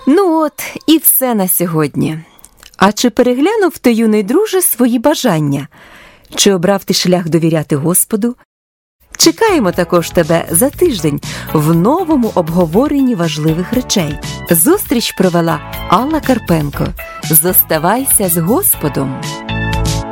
Ну от, і все на сьогодні. А чи переглянув ти, юний друже, свої бажання? Чи обрав ти шлях довіряти Господу? Чекаємо також тебе за тиждень в новому обговоренні важливих речей. Зустріч провела Алла Карпенко. Зоставайся з Господом!